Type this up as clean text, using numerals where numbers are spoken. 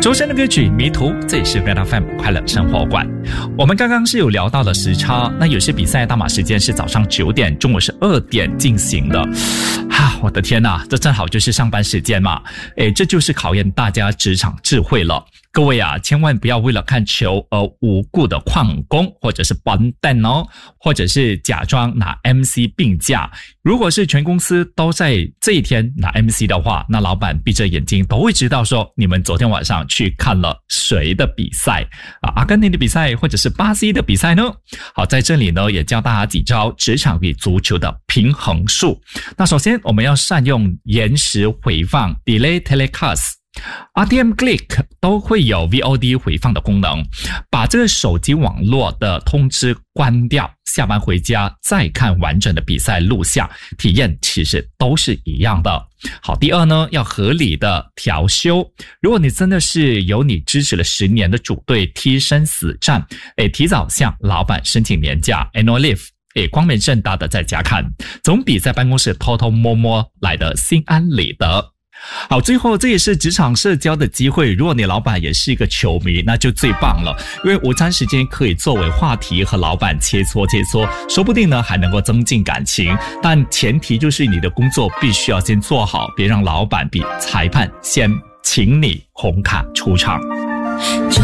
周深的歌曲《迷途》，这里是 VFM 快乐生活馆。我们刚刚是有聊到了时差，那有些比赛大马时间是早上9点，中午是2点进行的。我的天哪，这正好就是上班时间嘛，这就是考验大家职场智慧了。各位啊，千万不要为了看球而无故的旷工，或者是笨蛋哦，或者是假装拿 MC 病假。如果是全公司都在这一天拿 MC 的话，那老板闭着眼睛都会知道说你们昨天晚上去看了谁的比赛阿根廷的比赛或者是巴西的比赛呢？好，在这里呢也教大家几招职场与足球的平衡术。那首先我们要善用延时回放 Delay Telecast。RTM Click 都会有 VOD 回放的功能，把这个手机网络的通知关掉，下班回家再看完整的比赛录像，体验其实都是一样的。好，第二呢，要合理的调休。如果你真的是有你支持了10年的主队踢生死战，提早向老板申请年假 Annual Leave，光明正大的在家看，总比在办公室偷偷摸摸来的心安理得。好，最后这也是职场社交的机会，如果你老板也是一个球迷，那就最棒了，因为午餐时间可以作为话题和老板切磋，说不定呢还能够增进感情，但前提就是你的工作必须要先做好，别让老板比裁判先请你红卡出场。